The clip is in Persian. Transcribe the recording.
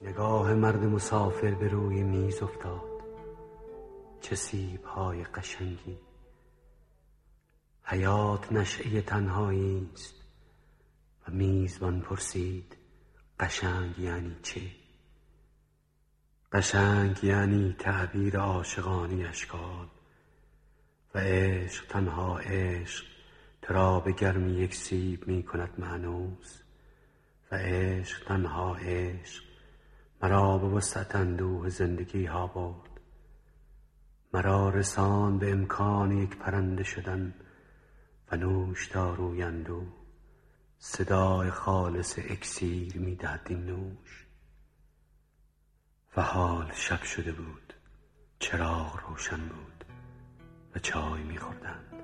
نگاه مرد مسافر به روی میز افتاد. چه سیب‌های قشنگی! حیات نشأه تنهایی است. و میزبان پرسید قشنگ یعنی چه؟ قشنگ یعنی تعبیر عاشقانه اشکال. و عشق، تنها عشق، ترا به گرمی یک سیب می کند مانوس. و عشق، تنها عشق، مرا به وسعت اندوه زندگی ها برد. مرا رساند به امکان یک پرنده شدن و نوشداروی اندوه. صدای خالص اکسیر می دهد این نوش. و حال شب شده بود، چراغ روشن بود و چای می خوردند.